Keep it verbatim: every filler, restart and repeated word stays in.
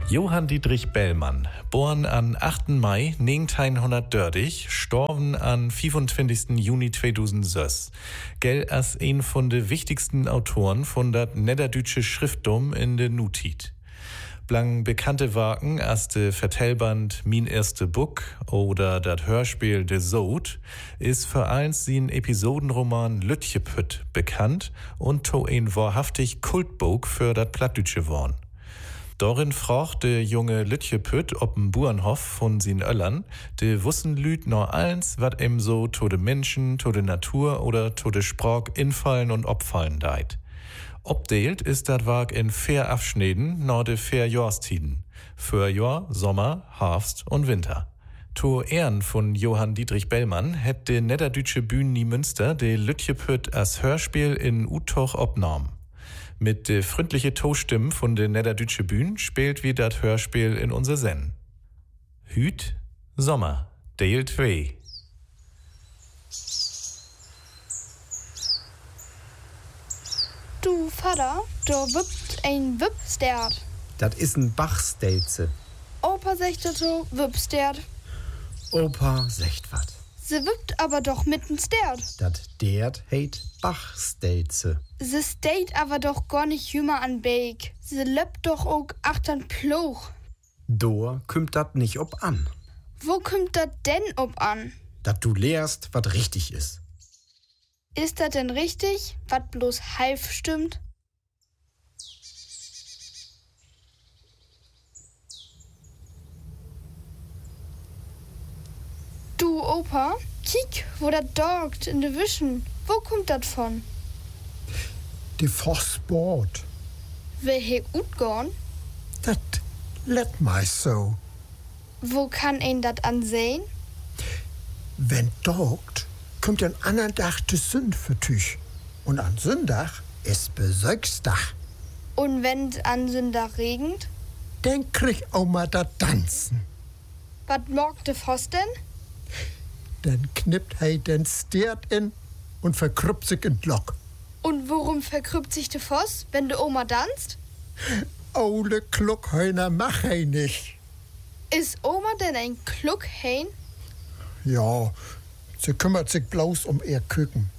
Johann Dietrich Bellmann, geboren an achten Mai neunzehnhundertdreißig, gestorben an fünfundzwanzigsten Juni zweitausendsechs, gell als ein von de wichtigsten Autoren von dat niederdeutsche Schrifttum in de Nutit. Blang bekannte Werken als de Vertellband Min erste Buch oder dat Hörspiel De Sod ist vor allem sein Episodenroman Lütjepütt bekannt und to ein wahrhaftig Kultbuch für dat Plattdütsche worn. Dorin fragt de junge Lütjepütt ob'n Burenhof von sin Öllern, de wussen lüt nur eins, wat em so to de Menschen, to de Natur oder to de Sprach infallen und opfallen deit. Obdeelt ist dat Werk in vier Abschnitten nach de vier Jahrstiden. Frühjahr, Sommer, Herbst und Winter. To Ehren von Johann Dietrich Bellmann hätt de niederdeutsche Bühne Münster de Lütjepütt als Hörspiel in Utoch opnahm. Mit de freundliche Tostimme von de niederdeutsche Bühne spielt wie dat Hörspiel in unser Sen. Hüt, Sommer, Deel zwei. Du, Vater, da wippt ein Wippsterd. Dat is ein Bachstelze. Opa sagt dazu Wippsterd. Opa secht wat. Sie wippt aber doch mit'n Sterd. Dat dert heit Bachstelze. Sie steht aber doch gar nicht jünger an Beek. Sie löppt doch auch achtern Ploch. Do kümmt dat nicht ob an. Wo kümmt dat denn ob an? Dat du lehrst, wat richtig is. Ist dat denn richtig, wat bloß halb stimmt? Du, Opa, kiek, wo dat dorgt in de Wischen. Wo kommt dat von? De Vossbord. Will he utgorn? Dat let mij so. Wo kann ein dat ansehen? Wenn dorgt, kommt an anderen Tag de Sünd für Tüch. Und an Sündach ist Besögsdach. Und wenn an Sündach regnet? Dann krieg Oma dat Tanzen. Wat morgt de Voss denn? Dann knippt hei den Sterd in und verkrüppt sich in Lock. Und worum verkrüppt sich de Voss, wenn de Oma tanzt? Ole Kluckheuner mach hei nicht. Is Oma denn ein Kluckhein? Ja, sie kümmert sich bloß um ihr Küken.